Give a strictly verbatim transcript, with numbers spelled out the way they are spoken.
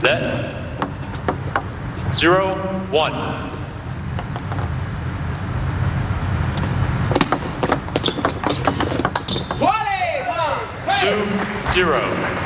Set. Zero, one. twenty! Come on! Two, zero.